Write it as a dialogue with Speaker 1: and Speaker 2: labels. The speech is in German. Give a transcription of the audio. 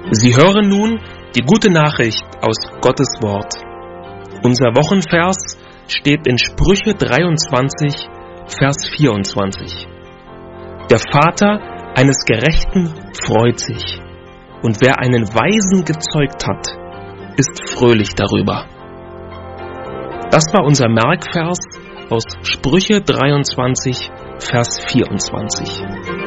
Speaker 1: Sie hören nun die gute Nachricht aus Gottes Wort. Unser Wochenvers steht in Sprüche 23, Vers 24. Der Vater eines Gerechten freut sich, und wer einen Weisen gezeugt hat, ist fröhlich darüber. Das war unser Merkvers aus Sprüche 23, Vers 24.